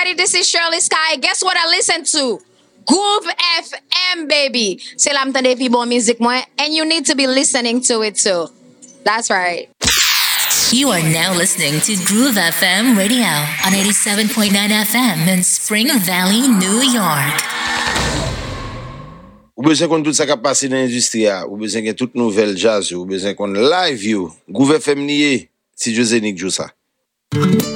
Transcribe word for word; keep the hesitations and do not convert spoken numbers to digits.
everybody. This is Shirley Sky. Guess what I listen to? Groove F M, baby. C'est la m'tende pi bon musique moi, and you need to be listening to it too. That's right. You are now listening to Groove F M Radio on eighty-seven point nine F M in Spring Valley, New York. Ou besoin qu'on tout ça qui passe dans l'industrie, ou besoin qu'on toute nouvelle jazz, ou besoin qu'on live you. Groove F M nié, si José Nick joue ça.